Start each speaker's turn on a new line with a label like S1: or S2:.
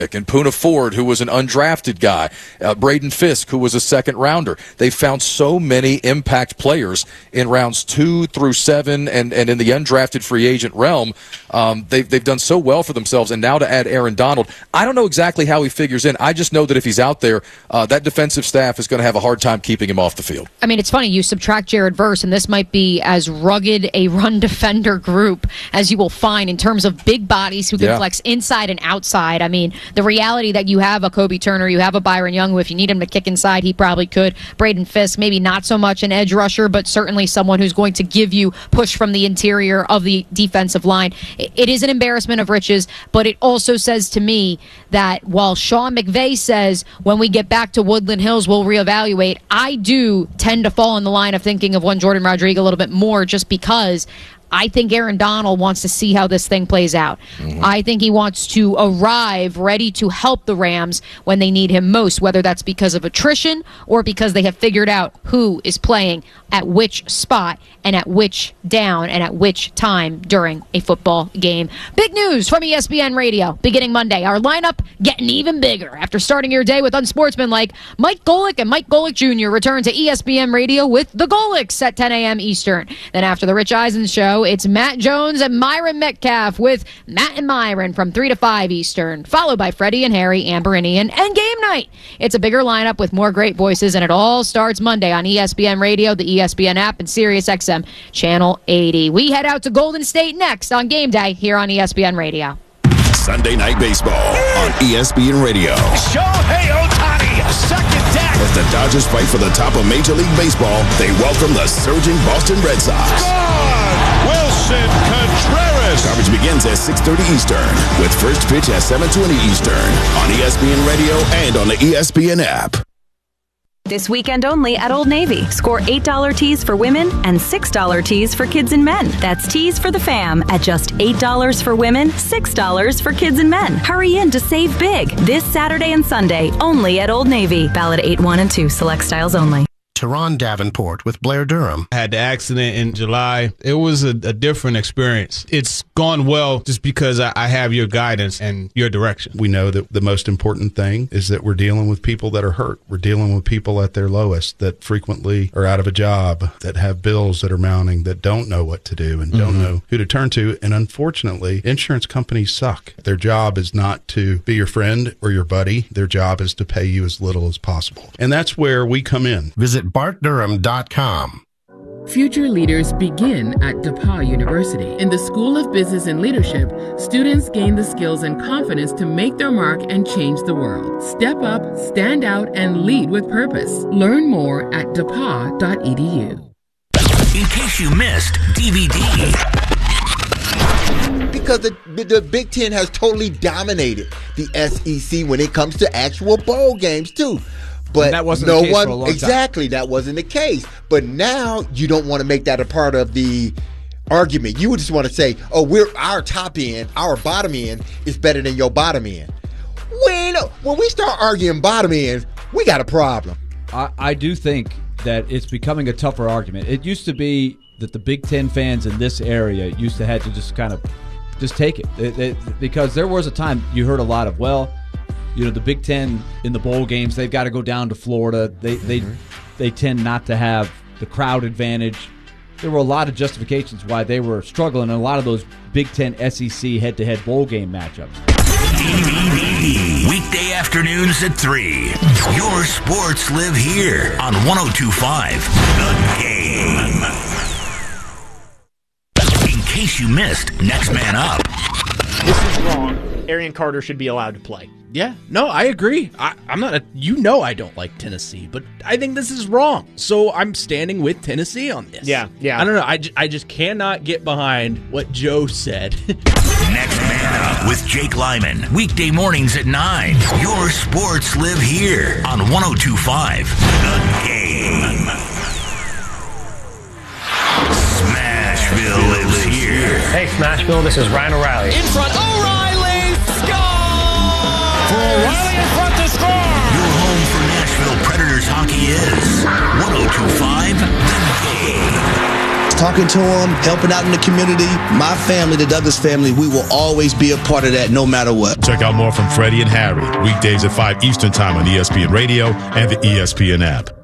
S1: and Poona Ford, who was an undrafted guy, Braden Fisk, who was a second-rounder. They found so many impact players in rounds 2 through 7 and in the undrafted free agent realm. They've done so well for themselves, and now to add Aaron Donald, I don't know exactly how he figures in. I just know that if he's out there, that defensive staff is going to have a hard time keeping him off the field.
S2: I mean, it's funny. You subtract Jared Verse, and this might be as rugged a run defender group as you will find in terms of big bodies who can flex inside and outside. I mean, the reality that you have a Kobe Turner, you have a Byron Young, who if you need him to kick inside, he probably could. Braden Fisk, maybe not so much an edge rusher, but certainly someone who's going to give you push from the interior of the defensive line. It is an embarrassment of riches, but it also says to me that while Sean McVay says when we get back to Woodland Hills, we'll reevaluate, I do tend to fall in the line of thinking of one Jordan Rodriguez a little bit more just because I think Aaron Donald wants to see how this thing plays out. I think he wants to arrive ready to help the Rams when they need him most, whether that's because of attrition or because they have figured out who is playing at which spot and at which down and at which time during a football game. Big news from ESPN Radio beginning Monday. Our lineup getting even bigger. After starting your day with unsportsmanlike, Mike Golick and Mike Golick Jr. return to ESPN Radio with the Golicks at 10 a.m. Eastern. Then after the Rich Eisen Show, it's Matt Jones and Myron Metcalf with Matt and Myron from 3 to 5 Eastern, followed by Freddie and Harry, Amber and Ian, and Game Night. It's a bigger lineup with more great voices, and it all starts Monday on ESPN Radio, the ESPN app, and SiriusXM Channel 80. We head out to Golden State next on Game Day here on ESPN Radio.
S3: Sunday Night Baseball on ESPN Radio.
S4: Shohei Ohtani, second deck.
S3: As the Dodgers fight for the top of Major League Baseball, they welcome the surging Boston Red Sox.
S4: Gone! Wilson Contreras.
S3: Coverage begins at 6:30 Eastern with first pitch at 7:20 Eastern on ESPN Radio and on the ESPN app.
S5: This weekend only at Old Navy. Score $8 tees for women and $6 tees for kids and men. That's tees for the fam at just $8 for women, $6 for kids and men. Hurry in to save big this Saturday and Sunday only at Old Navy. Valid 8-1 and 2. Select styles only.
S6: Teron Davenport with Blair Durham.
S7: I had the accident in July. It was a different experience. It's gone well just because I have your guidance and your direction.
S8: We know that the most important thing is that we're dealing with people that are hurt. We're dealing with people at their lowest that frequently are out of a job, that have bills that are mounting, that don't know what to do and don't know who to turn to. And unfortunately, insurance companies suck. Their job is not to be your friend or your buddy. Their job is to pay you as little as possible. And that's where we come in.
S6: Visit BartDurham.com.
S9: Future leaders begin at DePauw University. In the School of Business and Leadership, students gain the skills and confidence to make their mark and change the world. Step up, stand out, and lead with purpose. Learn more at depaw.edu.
S10: In case you missed DVD.
S11: Because the Big Ten has totally dominated the SEC when it comes to actual bowl games, too. But
S12: and that wasn't the case for a long time.
S11: Exactly, that wasn't the case. But now you don't want to make that a part of the argument. You would just want to say, "Oh, our top end, our bottom end is better than your bottom end." When we start arguing bottom ends, we got a problem.
S12: I do think that it's becoming a tougher argument. It used to be that the Big Ten fans in this area used to have to just kind of just take it because there was a time you heard a lot of, well, you know, the Big Ten in the bowl games, they've got to go down to Florida. They tend not to have the crowd advantage. There were a lot of justifications why they were struggling in a lot of those Big Ten SEC head-to-head bowl game matchups.
S10: DVD. Weekday afternoons at 3. Your sports live here on 102.5 The Game. In case you missed Next Man Up.
S13: This is wrong. Arian Carter should be allowed to play.
S14: Yeah, no, I agree. I'm not I don't like Tennessee, but I think this is wrong. So I'm standing with Tennessee on this.
S13: Yeah.
S14: I don't know. I just cannot get behind what Joe said.
S10: Next Man Up with Jake Lyman. Weekday mornings at 9. Your sports live here on 102.5 The Game. Smashville lives here.
S15: Hey, Smashville, this is Ryan O'Reilly.
S4: In front, O'Reilly! Score! For O'Reilly in front to score!
S10: Your home for Nashville Predators hockey is 102.5 The Game.
S16: talking to them, helping out in the community. My family, the Douglas family, we will always be a part of that no matter what.
S17: Check out more from Freddie and Harry, weekdays at 5 Eastern Time on ESPN Radio and the ESPN app.